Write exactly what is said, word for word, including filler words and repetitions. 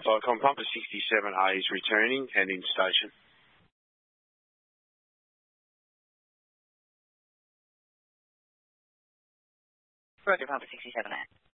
Cyclone Pumper sixty-seven A is returning and in station. Roger, Pumper sixty-seven A.